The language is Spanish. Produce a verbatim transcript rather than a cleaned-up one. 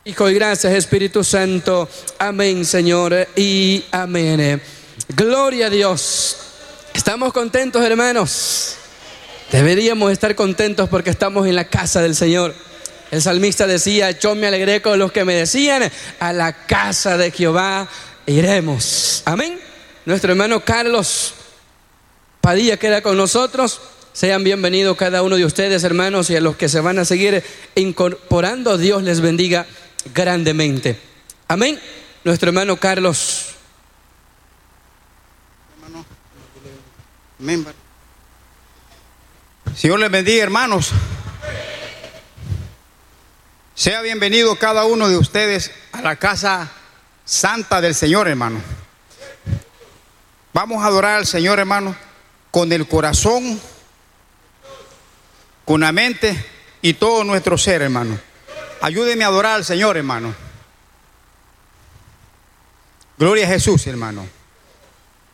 Hijo, y gracias, Espíritu Santo. Amén, Señor, y amén. Gloria a Dios. ¿Estamos contentos, hermanos? Deberíamos estar contentos porque estamos en la casa del Señor. El salmista decía: yo me alegré con los que me decían, a la casa de Jehová iremos. Amén. Nuestro hermano Carlos Padilla queda con nosotros. Sean bienvenidos cada uno de ustedes, hermanos, y a los que se van a seguir incorporando, Dios les bendiga grandemente. Amén. Nuestro hermano Carlos. Hermano, amén. Señor les bendiga, hermanos. Sea bienvenido cada uno de ustedes a la casa santa del Señor, hermano. Vamos a adorar al Señor, hermano, con el corazón, con la mente y todo nuestro ser, hermano. Ayúdeme a adorar al Señor, hermano. Gloria a Jesús, hermano.